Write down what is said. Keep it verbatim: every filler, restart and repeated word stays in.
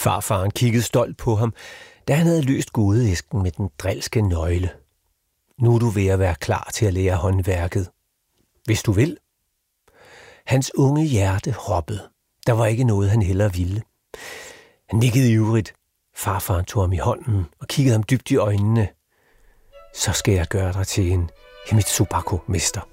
Farfaren kiggede stolt på ham, da han havde løst gådeæsken med den drilske nøgle. Nu er du ved at være klar til at lære håndværket. Hvis du vil. Hans unge hjerte hoppede. Der var ikke noget, han hellere ville. Han nikkede ivrigt. Farfaren tog ham i hånden og kiggede ham dybt i øjnene. Så skal jeg gøre dig til en Himitsubaku-mester.